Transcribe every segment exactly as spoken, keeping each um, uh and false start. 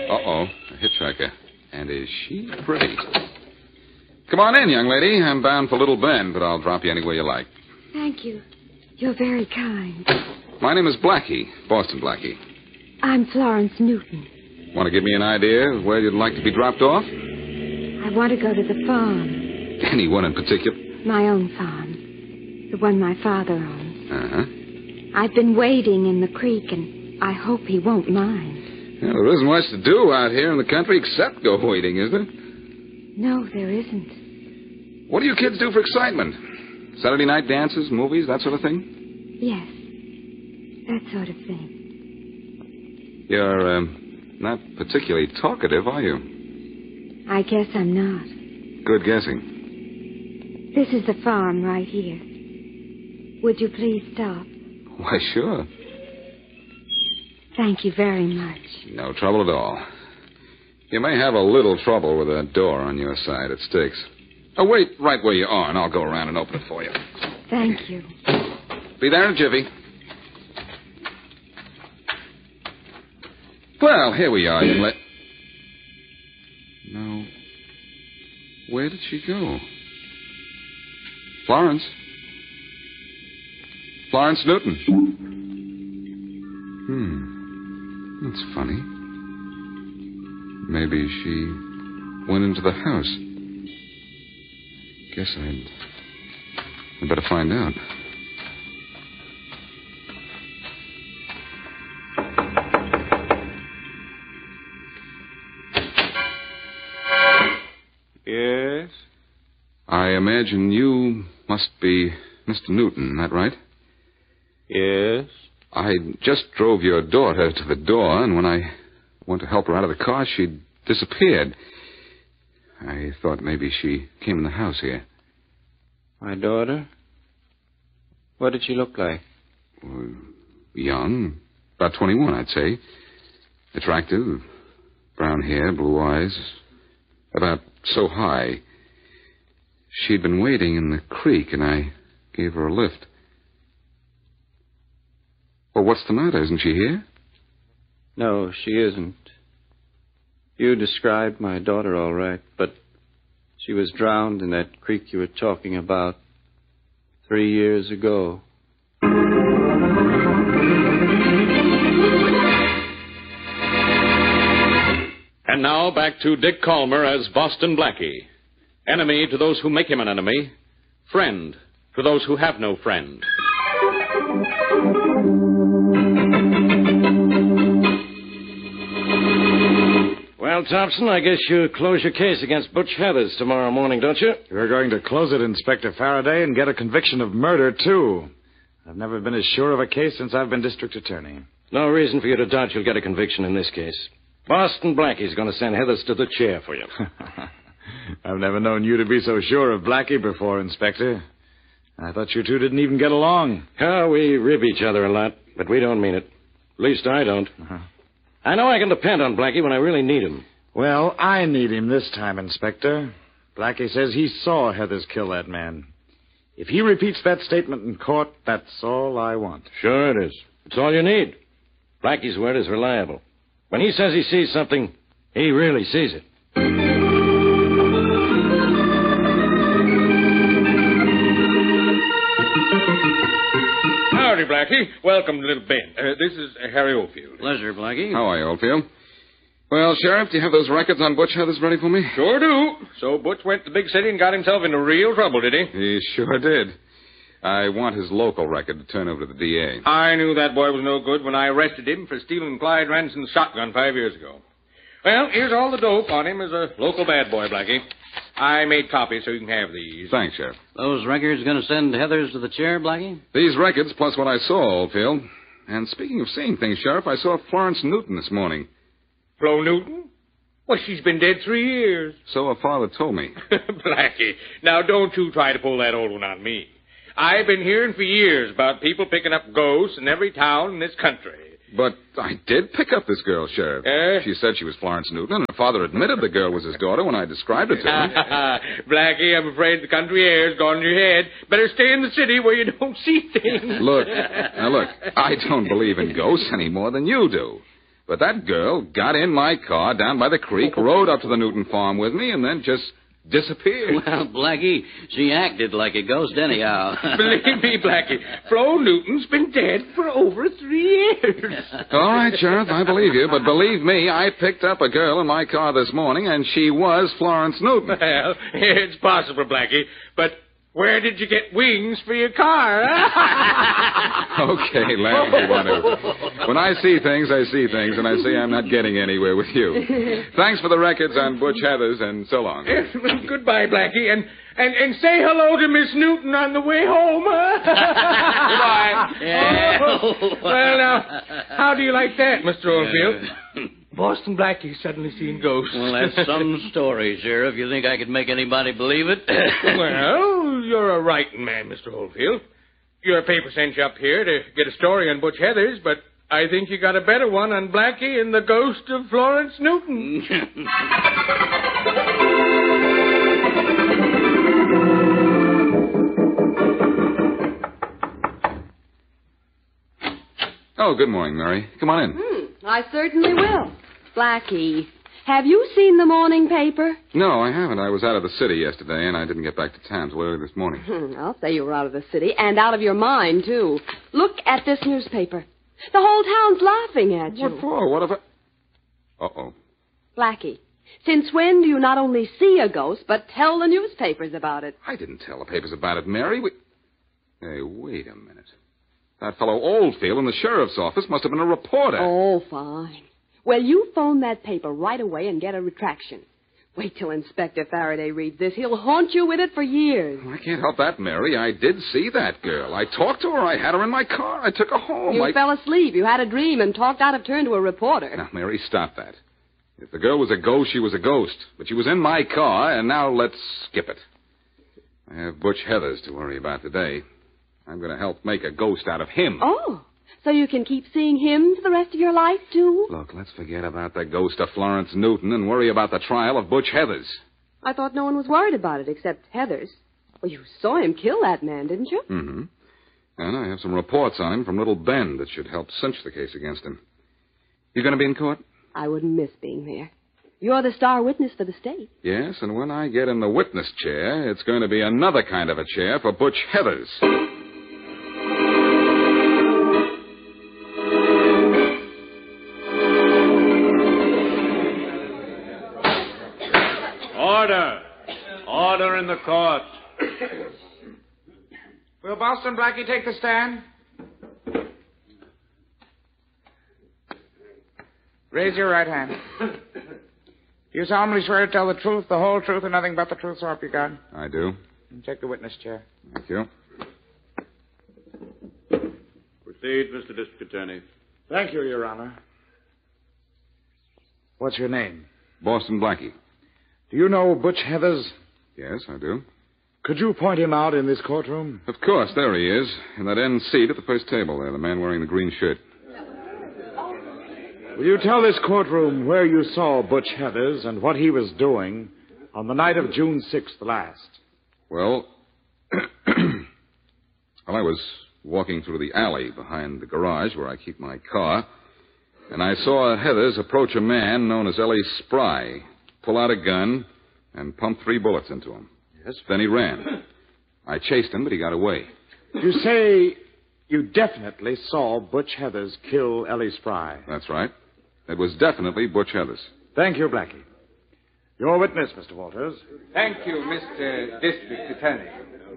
Uh-oh, a hitchhiker. And is she pretty? Come on in, young lady. I'm bound for Little Bend, but I'll drop you anywhere you like. Thank you. You're very kind. My name is Blackie, Boston Blackie. I'm Florence Newton. Want to give me an idea of where you'd like to be dropped off? I want to go to the farm. Anyone in particular? My own farm. The one my father owns. Uh-huh. I've been wading in the creek, and I hope he won't mind. Well, there isn't much to do out here in the country except go wading, is there? No, there isn't. What do you kids do for excitement? Saturday night dances, movies, that sort of thing? Yes. That sort of thing. You're, um, not particularly talkative, are you? I guess I'm not. Good guessing. This is the farm right here. Would you please stop? Why, sure. Thank you very much. No trouble at all. You may have a little trouble with that door on your side. It sticks. Oh, wait right where you are, and I'll go around and open it for you. Thank you. Be there in a jiffy. Well, here we are, young lady. No. Where did she go? Florence? Florence Newton. Hmm. That's funny. Maybe she went into the house. Guess I'd... I'd better find out. Yes? I imagine you must be Mister Newton, is that right? Yes? I just drove your daughter to the door, and when I went to help her out of the car, she disappeared. I thought maybe she came in the house here. My daughter? What did she look like? Well, young, about twenty-one, I'd say. Attractive, brown hair, blue eyes, about so high. She'd been wading in the creek, and I gave her a lift. Well, what's the matter? Isn't she here? No, she isn't. You described my daughter all right, but she was drowned in that creek you were talking about three years ago. And now back to Dick Calmer as Boston Blackie. Enemy to those who make him an enemy. Friend to those who have no friend. Well, Thompson, I guess you close your case against Butch Heathers tomorrow morning, don't you? You're going to close it, Inspector Faraday, and get a conviction of murder, too. I've never been as sure of a case since I've been district attorney. No reason for you to doubt you'll get a conviction in this case. Boston Blackie's going to send Heathers to the chair for you. I've never known you to be so sure of Blackie before, Inspector. I thought you two didn't even get along. Oh, we rib each other a lot, but we don't mean it. At least I don't. Uh-huh. I know I can depend on Blackie when I really need him. Well, I need him this time, Inspector. Blackie says he saw Heathers kill that man. If he repeats that statement in court, that's all I want. Sure it is. It's all you need. Blackie's word is reliable. When he says he sees something, he really sees it. Howdy, Blackie. Welcome to Little Bend. Uh, this is uh, Harry Oldfield. Pleasure, Blackie. How are you, Oldfield? Well, Sheriff, do you have those records on Butch Heathers ready for me? Sure do. So Butch went to the big city and got himself into real trouble, did he? He sure did. I want his local record to turn over to the D A. I knew that boy was no good when I arrested him for stealing Clyde Ranson's shotgun five years ago. Well, here's all the dope on him as a local bad boy, Blackie. I made copies so you can have these. Thanks, Sheriff. Those records going to send Heathers to the chair, Blackie? These records, plus what I saw, Oldfield. And speaking of seeing things, Sheriff, I saw Florence Newton this morning. Flo Newton? Well, she's been dead three years. So her father told me. Blackie, now don't you try to pull that old one on me. I've been hearing for years about people picking up ghosts in every town in this country. But I did pick up this girl, Sheriff. Eh? She said she was Florence Newton, and her father admitted the girl was his daughter when I described her to him. Blackie, I'm afraid the country air's gone in your head. Better stay in the city where you don't see things. Look, now look, I don't believe in ghosts any more than you do. But that girl got in my car down by the creek, rode up to the Newton farm with me, and then just disappeared. Well, Blackie, she acted like a ghost anyhow. Believe me, Blackie, Flo Newton's been dead for over three years. All right, Sheriff, I believe you. But believe me, I picked up a girl in my car this morning, and she was Florence Newton. Well, it's possible, Blackie, but where did you get wings for your car? Okay, laugh if you want to. When I see things, I see things, and I see I'm not getting anywhere with you. Thanks for the records on Butch Heathers, and so long. Goodbye, Blackie, and, and, and say hello to Miss Newton on the way home. Goodbye. Yeah. Oh, well, now, how do you like that, Mister Oldfield? Boston Blackie suddenly seen ghosts. Well, that's some story, Sheriff. You think I could make anybody believe it? Well, you're a writing man, Mister Oldfield. Your paper sent you up here to get a story on Butch Heathers, but I think you got a better one on Blackie and the ghost of Florence Newton. Oh, good morning, Mary. Come on in. Hmm, I certainly will. Blackie, have you seen the morning paper? No, I haven't. I was out of the city yesterday, and I didn't get back to town till early this morning. Hmm, I'll say you were out of the city, and out of your mind, too. Look at this newspaper. The whole town's laughing at you. What for? What if I... Uh-oh. Blackie, since when do you not only see a ghost, but tell the newspapers about it? I didn't tell the papers about it, Mary. We... Hey, wait a minute. That fellow Oldfield in the sheriff's office must have been a reporter. Oh, fine. Well, you phone that paper right away and get a retraction. Wait till Inspector Faraday reads this. He'll haunt you with it for years. I can't help that, Mary. I did see that girl. I talked to her. I had her in my car. I took her home. You I... fell asleep. You had a dream and talked out of turn to a reporter. Now, Mary, stop that. If the girl was a ghost, she was a ghost. But she was in my car, and now let's skip it. I have Butch Heathers to worry about today. I'm going to help make a ghost out of him. Oh, so you can keep seeing him for the rest of your life, too? Look, let's forget about the ghost of Florence Newton and worry about the trial of Butch Heathers. I thought no one was worried about it except Heathers. Well, you saw him kill that man, didn't you? Mm-hmm. And I have some reports on him from Little Bend that should help cinch the case against him. You going to be in court? I wouldn't miss being there. You're the star witness for the state. Yes, and when I get in the witness chair, it's going to be another kind of a chair for Butch Heathers. Order. Order in the court. Will Boston Blackie take the stand? Raise your right hand. You solemnly swear to tell the truth, the whole truth, and nothing but the truth, so help you God? I do. And take the witness chair. Thank you. Proceed, Mister District Attorney. Thank you, Your Honor. What's your name? Boston Blackie. Do you know Butch Heathers? Yes, I do. Could you point him out in this courtroom? Of course, there he is, in that end seat at the first table there, the man wearing the green shirt. Will you tell this courtroom where you saw Butch Heathers and what he was doing on the night of June sixth last? Well, well, I was walking through the alley behind the garage where I keep my car, and I saw Heathers approach a man known as Ellie Spry, pull out a gun, and pump three bullets into him. Yes. Then he ran. I chased him, but he got away. You say you definitely saw Butch Heathers kill Ellie Spry? That's right. It was definitely Butch Heathers. Thank you, Blackie. Your witness, Mister Walters. Thank you, Mister District Attorney.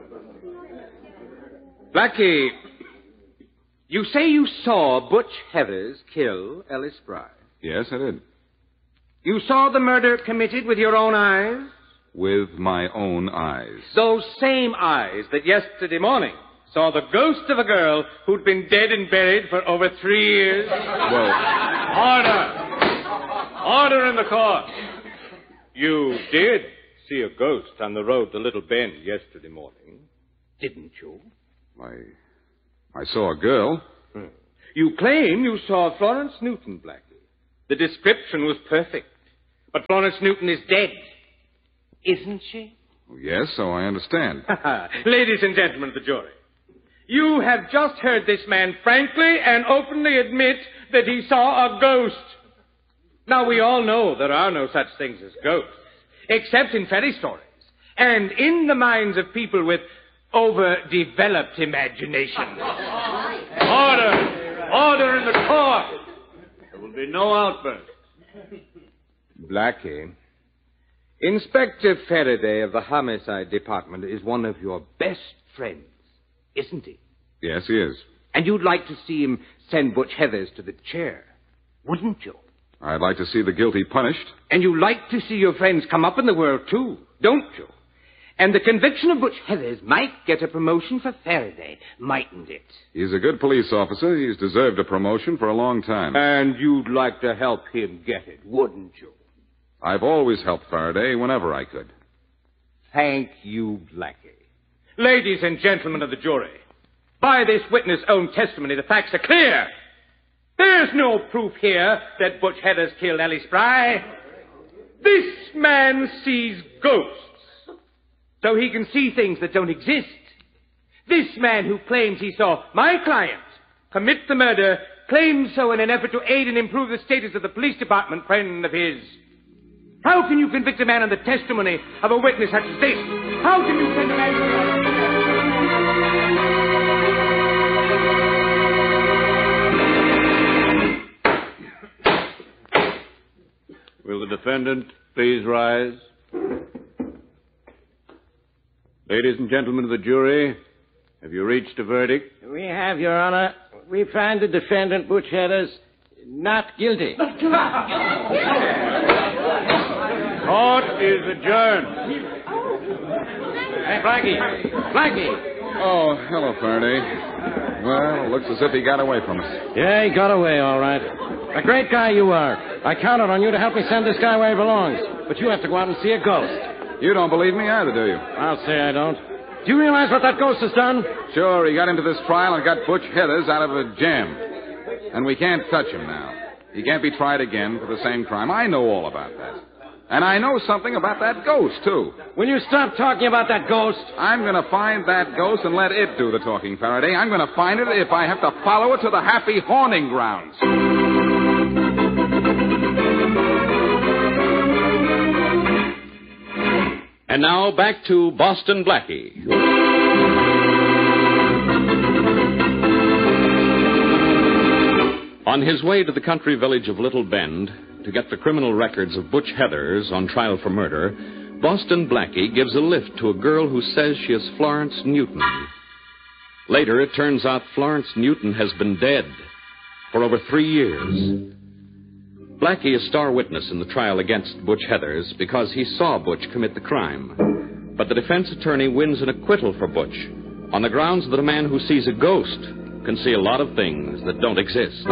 Blackie, you say you saw Butch Heathers kill Ellie Spry. Yes, I did. You saw the murder committed with your own eyes? With my own eyes. Those same eyes that yesterday morning saw the ghost of a girl who'd been dead and buried for over three years? Well... Order! Order in the court. You did see a ghost on the road to Little Bend yesterday morning, didn't you? I... I saw a girl. Hmm. You claim you saw Florence Newton, Blackie. The description was perfect. But Florence Newton is dead. Isn't she? Yes, so I understand. Ladies and gentlemen of the jury, you have just heard this man frankly and openly admit that he saw a ghost. Now, we all know there are no such things as ghosts, except in fairy stories, and in the minds of people with overdeveloped imaginations. Order! Order in the court! There will be no outburst. Blackie, Inspector Faraday of the Homicide Department is one of your best friends, isn't he? Yes, he is. And you'd like to see him send Butch Heathers to the chair, wouldn't you? I'd like to see the guilty punished. And you like to see your friends come up in the world, too, don't you? And the conviction of Butch Heathers might get a promotion for Faraday, mightn't it? He's a good police officer. He's deserved a promotion for a long time. And you'd like to help him get it, wouldn't you? I've always helped Faraday whenever I could. Thank you, Blackie. Ladies and gentlemen of the jury, by this witness' own testimony, the facts are clear. There's no proof here that Butch Heathers killed Ellie Spry. This man sees ghosts, so he can see things that don't exist. This man who claims he saw my client commit the murder claims so in an effort to aid and improve the status of the police department friend of his. How can you convict a man on the testimony of a witness such as this? How can you send a man to... Will the defendant please rise? Ladies and gentlemen of the jury, have you reached a verdict? We have, Your Honor. We find the defendant, Butch Heathers, not guilty. Court is adjourned. Hey, Blackie. Blackie. Oh, hello, Faraday. Well, looks as if he got away from us. Yeah, he got away, all right. A great guy you are. I counted on you to help me send this guy where he belongs. But you have to go out and see a ghost. You don't believe me either, do you? I'll say I don't. Do you realize what that ghost has done? Sure, he got into this trial and got Butch Heathers out of a jam. And we can't touch him now. He can't be tried again for the same crime. I know all about that. And I know something about that ghost, too. Will you stop talking about that ghost? I'm going to find that ghost and let it do the talking, Faraday. I'm going to find it if I have to follow it to the happy haunting grounds. And now back to Boston Blackie. On his way to the country village of Little Bend to get the criminal records of Butch Heathers on trial for murder, Boston Blackie gives a lift to a girl who says she is Florence Newton. Later, it turns out Florence Newton has been dead for over three years. Blackie is star witness in the trial against Butch Heathers because he saw Butch commit the crime. But the defense attorney wins an acquittal for Butch on the grounds that a man who sees a ghost can see a lot of things that don't exist.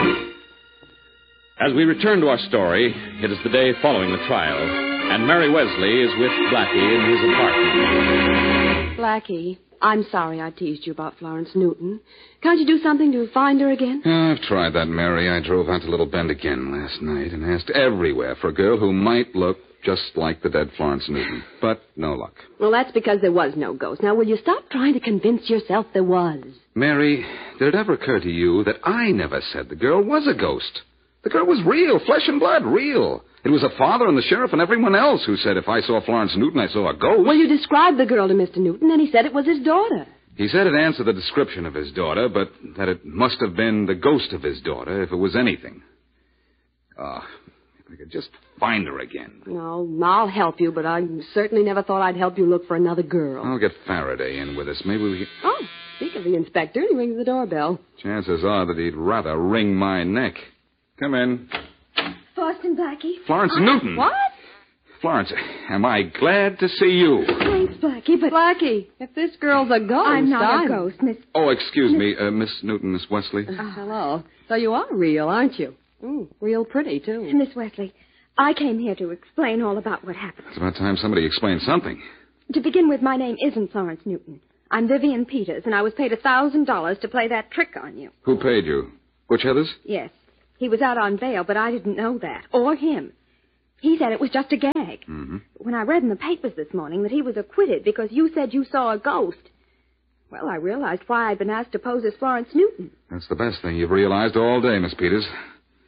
As we return to our story, it is the day following the trial, and Mary Wesley is with Blackie in his apartment. Blackie, I'm sorry I teased you about Florence Newton. Can't you do something to find her again? Oh, I've tried that, Mary. I drove out to Little Bend again last night and asked everywhere for a girl who might look just like the dead Florence Newton. But no luck. Well, that's because there was no ghost. Now, will you stop trying to convince yourself there was? Mary, did it ever occur to you that I never said the girl was a ghost? The girl was real, flesh and blood, real. It was the father and the sheriff and everyone else who said if I saw Florence Newton, I saw a ghost. Well, you described the girl to Mister Newton, and he said it was his daughter. He said it answered the description of his daughter, but that it must have been the ghost of his daughter if it was anything. Ah, oh, if I could just find her again. No, I'll help you, but I certainly never thought I'd help you look for another girl. I'll get Faraday in with us. Maybe we can... Oh, speak of the inspector, he rings the doorbell. Chances are that he'd rather wring my neck. Come in. Boston Blackie. Florence I... Newton. What? Florence, am I glad to see you. Thanks, Blackie, but... Blackie, if this girl's a ghost... I'm not I'm... a ghost, Miss... Oh, excuse Miss... me, uh, Miss Newton, Miss Wesley. Uh, hello. So you are real, aren't you? Ooh, real pretty, too. Miss Wesley, I came here to explain all about what happened. It's about time somebody explained something. To begin with, my name isn't Florence Newton. I'm Vivian Peters, and I was paid a thousand dollars to play that trick on you. Who paid you? Butch Heathers? Yes. He was out on bail, but I didn't know that. Or him. He said it was just a gag. Mm-hmm. When I read in the papers this morning that he was acquitted because you said you saw a ghost, well, I realized why I'd been asked to pose as Florence Newton. That's the best thing you've realized all day, Miss Peters.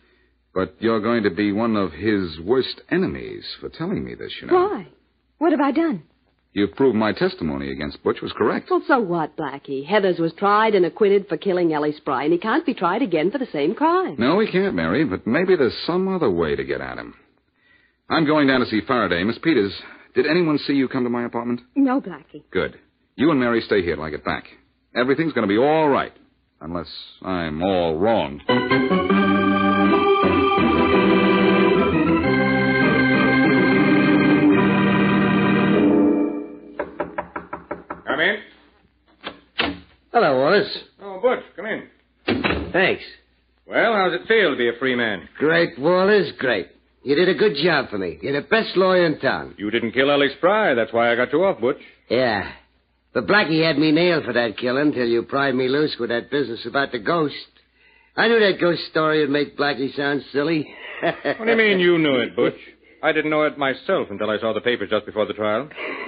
But you're going to be one of his worst enemies for telling me this, you know. Why? What have I done? You've proved my testimony against Butch was correct. Well, so what, Blackie? Heathers was tried and acquitted for killing Ellie Spry, and he can't be tried again for the same crime. No, he can't, Mary, but maybe there's some other way to get at him. I'm going down to see Faraday. Miss Peters, did anyone see you come to my apartment? No, Blackie. Good. You and Mary stay here till I get back. Everything's going to be all right, unless I'm all wrong. Come in. Hello, Wallace. Oh, Butch, come in. Thanks. Well, how's it feel to be a free man? Great, Wallace, great. You did a good job for me. You're the best lawyer in town. You didn't kill Ellie Spry. That's why I got you off, Butch. Yeah. But Blackie had me nailed for that killing till you pried me loose with that business about the ghost. I knew that ghost story would make Blackie sound silly. What do you mean you knew it, Butch? I didn't know it myself until I saw the papers just before the trial.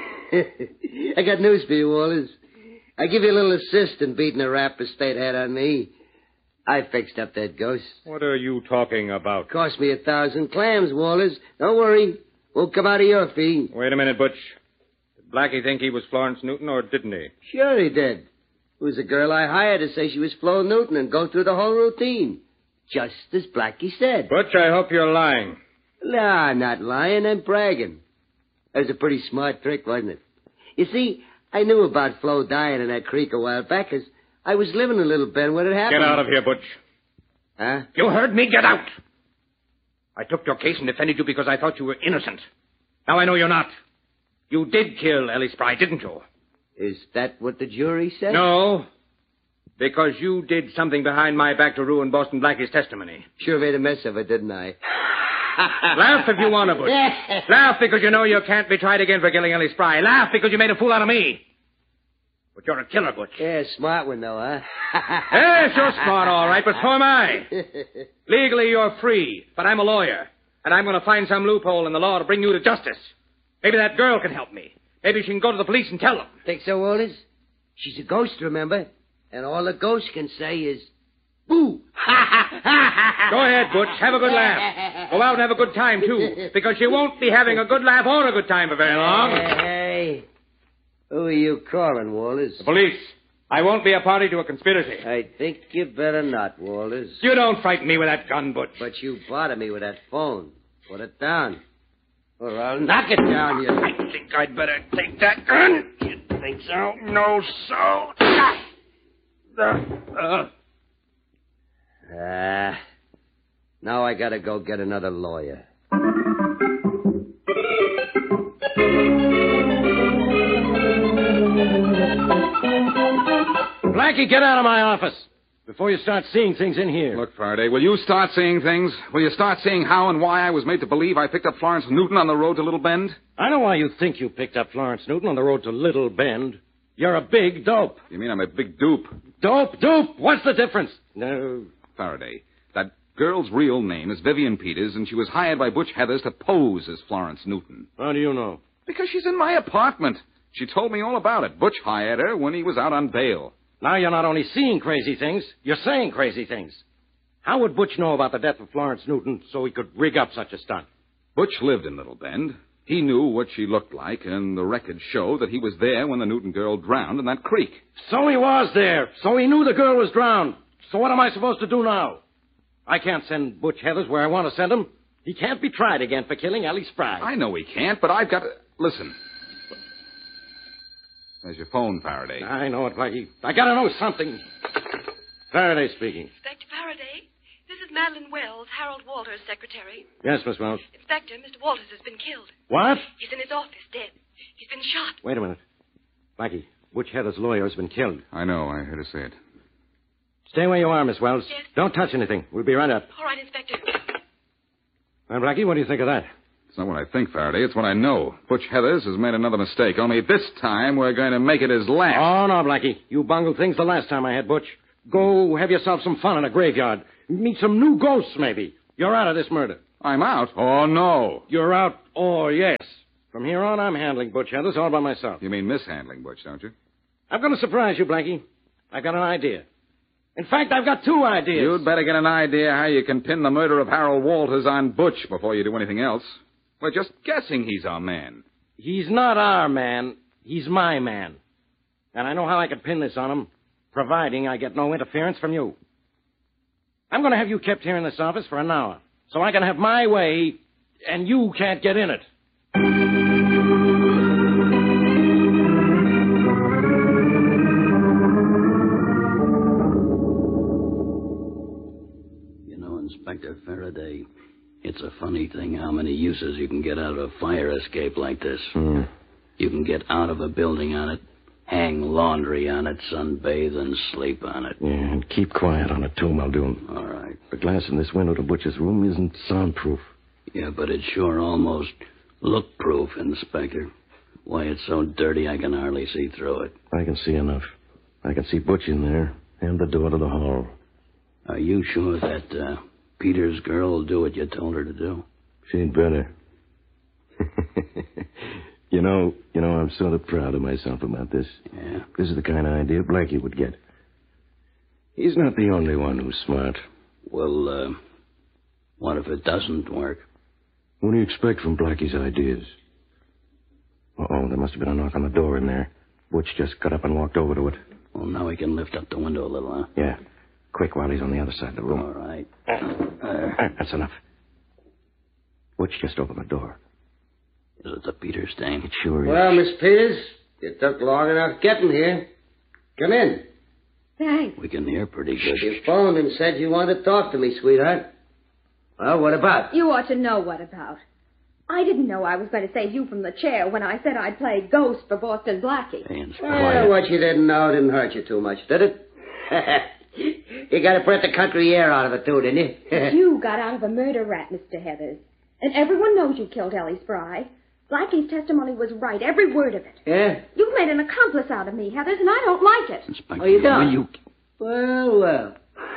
I got news for you, Wallace. I give you a little assist in beating the rap the state had on me. I fixed up that ghost. What are you talking about? Cost me a thousand clams, Wallace. Don't worry. Won't come out of your fee. Wait a minute, Butch. Did Blackie think he was Florence Newton, or didn't he? Sure he did. It was a girl I hired to say she was Flo Newton and go through the whole routine. Just as Blackie said. Butch, I hope you're lying. No, I'm not lying. I'm bragging. That was a pretty smart trick, wasn't it? You see, I knew about Flo dying in that creek a while back, 'cause I was living in Little Bend when it happened. Get out of here, Butch. Huh? You heard me. Get out. I took your case and defended you because I thought you were innocent. Now I know you're not. You did kill Ellie Spry, didn't you? Is that what the jury said? No. Because you did something behind my back to ruin Boston Blackie's testimony. Sure made a mess of it, didn't I? Laugh if you want to, Butch. Laugh because you know you can't be tried again for killing Ellie Spry. Laugh because you made a fool out of me. But you're a killer, Butch. Yeah, smart one, though, huh? Yes, you're smart, all right, but so am I. Legally, you're free, but I'm a lawyer, and I'm going to find some loophole in the law to bring you to justice. Maybe that girl can help me. Maybe she can go to the police and tell them. Think so, Wallace? She's a ghost, remember? And all the ghost can say is, boo! Go ahead, Butch. Have a good laugh. Go out and have a good time, too, because you won't be having a good laugh or a good time for very long. Hey, who are you calling, Wallace? The police. I won't be a party to a conspiracy. I think you better not, Wallace. You don't frighten me with that gun, Butch. But you bother me with that phone. Put it down. Or I'll knock it down, you... I think I'd better take that gun. You think so? No, so... Ah, uh, now I gotta go get another lawyer. Blackie, get out of my office before you start seeing things in here. Look, Faraday, will you start seeing things? Will you start seeing how and why I was made to believe I picked up Florence Newton on the road to Little Bend? I know why you think you picked up Florence Newton on the road to Little Bend. You're a big dope. You mean I'm a big dupe? Dope, dupe. What's the difference? No. Faraday, that girl's real name is Vivian Peters, and she was hired by Butch Heathers to pose as Florence Newton. How do you know? Because she's in my apartment. She told me all about it. Butch hired her when he was out on bail. Now you're not only seeing crazy things, you're saying crazy things. How would Butch know about the death of Florence Newton so he could rig up such a stunt? Butch lived in Little Bend. He knew what she looked like, and the records show that he was there when the Newton girl drowned in that creek. So he was there. So he knew the girl was drowned. So what am I supposed to do now? I can't send Butch Heathers where I want to send him. He can't be tried again for killing Ellie Spry. I know he can't, but I've got to... Listen. There's your phone, Faraday. I know it, Blackie. I gotta know something. Faraday speaking. Inspector Faraday, this is Madeline Wells, Harold Walters' secretary. Yes, Miss Wells. Inspector, Mister Walters has been killed. What? He's in his office, dead. He's been shot. Wait a minute. Blackie, Butch Heathers' lawyer has been killed. I know. I heard her say it. Stay where you are, Miss Wells. Yes. Don't touch anything. We'll be right up. All right, Inspector. Well, Blackie, what do you think of that? It's not what I think, Faraday. It's what I know. Butch Heathers has made another mistake. Only this time we're going to make it his last. Oh, no, Blackie. You bungled things the last time I had Butch. Go have yourself some fun in a graveyard. Meet some new ghosts, maybe. You're out of this murder. I'm out? Oh, no. You're out? Oh, yes. From here on, I'm handling Butch Heathers all by myself. You mean mishandling Butch, don't you? I'm going to surprise you, Blackie. I've got an idea. In fact, I've got two ideas. You'd better get an idea how you can pin the murder of Harold Walters on Butch before you do anything else. We're just guessing he's our man. He's not our man. He's my man. And I know how I could pin this on him, providing I get no interference from you. I'm going to have you kept here in this office for an hour, so I can have my way, and you can't get in it. Inspector Faraday, it's a funny thing how many uses you can get out of a fire escape like this. Mm. You can get out of a building on it, hang laundry on it, sunbathe, and sleep on it. Yeah, and keep quiet on it, too, Muldoon. All right. The glass in this window to Butch's room isn't soundproof. Yeah, but it's sure almost look-proof, Inspector. Why, it's so dirty I can hardly see through it. I can see enough. I can see Butch in there, and the door to the hall. Are you sure that, uh... Peter's girl will do what you told her to do? She'd better. you know, you know, I'm sort of proud of myself about this. Yeah? This is the kind of idea Blackie would get. He's not the only one who's smart. Well, uh, what if it doesn't work? What do you expect from Blackie's ideas? Uh-oh, there must have been a knock on the door in there. Butch just got up and walked over to it. Well, now we can lift up the window a little, huh? Yeah. Quick, while he's on the other side of the room. All right. Uh, that's enough. Butch just opened the door. Is it the Peters stain? It sure is. Well, Miss Peters, you took long enough getting here. Come in. Thanks. We can hear pretty good. You phoned and said you wanted to talk to me, sweetheart. Well, what about? You ought to know what about. I didn't know I was going to save you from the chair when I said I'd play ghost for Boston Blackie. Well, what you didn't know didn't hurt you too much, did it? You got to put the country air out of it, too, didn't you? You got out of a murder rap, Mister Heathers. And everyone knows you killed Ellie Spry. Blackie's testimony was right, every word of it. Yeah? You've made an accomplice out of me, Heathers, and I don't like it. Inspector, oh, you don't? You... Well, well.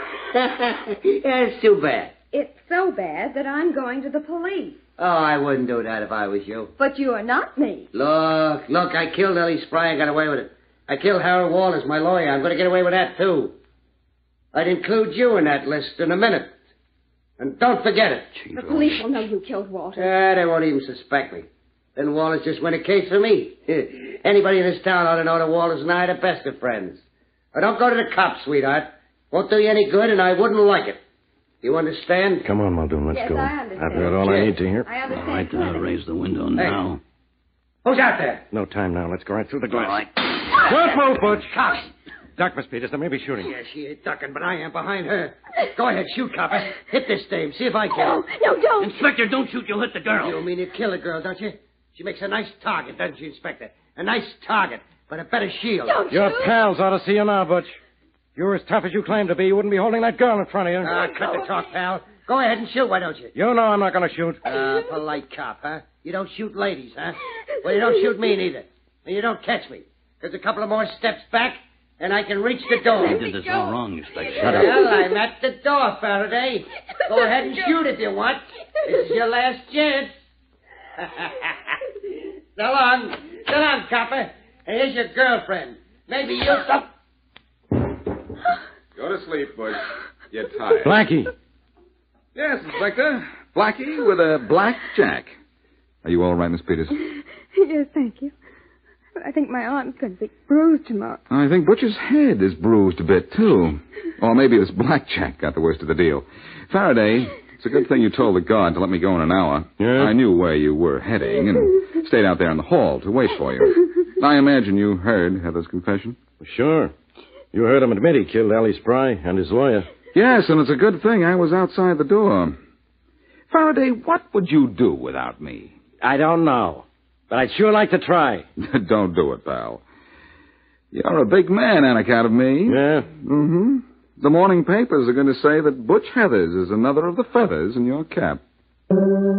That's too bad. It's so bad that I'm going to the police. Oh, I wouldn't do that if I was you. But you are not me. Look, look, I killed Ellie Spry and got away with it. I killed Harold Walters, my lawyer. I'm going to get away with that, too. I'd include you in that list in a minute. And don't forget it. The police will know you killed Walters. Yeah, they won't even suspect me. Then Walters just win a case for me. Anybody in this town ought to know that Walters and I are the best of friends. Now, don't go to the cops, sweetheart. Won't do you any good, and I wouldn't like it. You understand? Come on, Muldoon, let's yes, go. I understand. I've heard all I need to hear. I understand. All right, then I'll raise the window now. Hey. Who's out there? No time now. Let's go right through the glass. All right. Don't move, Butch. Cops. Duck, Miss Peters. They may be shooting. Yeah, she ain't ducking, but I am behind her. Go ahead, shoot, copper. Hit this dame. See if I can. No, no, don't. Inspector, don't shoot. You'll hit the girl. You mean you kill a girl, don't you? She makes a nice target, doesn't she, Inspector? A nice target, but a better shield. Don't Your shoot. pals ought to see you now, Butch. If you were as tough as you claim to be, you wouldn't be holding that girl in front of you. Ah, cut the talk, pal. Go ahead and shoot, why don't you? You know I'm not going to shoot. Ah, polite cop, huh? You don't shoot ladies, huh? Well, you don't shoot me neither. And you don't catch me. There's a couple of more steps back, and I can reach the door. You did this all wrong, Inspector. Shut up. Well, I'm at the door, Faraday. Go ahead and shoot if you want. This is your last chance. So long. So long, copper. And here's your girlfriend. Maybe you'll... Stop. Go to sleep, Butch. You're tired. Blackie. Yes, Inspector. Blackie with a black jack. Are you all right, Miss Peters? Yes, thank you. But I think my arm's going to be bruised tomorrow. I think Butch's head is bruised a bit, too. Or maybe this blackjack got the worst of the deal. Faraday, it's a good thing you told the guard to let me go in an hour. Yeah? I knew where you were heading and stayed out there in the hall to wait for you. I imagine you heard Heather's confession? Sure. You heard him admit he killed Ellie Spry and his lawyer. Yes, and it's a good thing I was outside the door. Faraday, what would you do without me? I don't know. But I'd sure like to try. Don't do it, pal. You're a big man on account of me. Yeah? Mm-hmm. The morning papers are going to say that Butch Heathers is another of the feathers in your cap.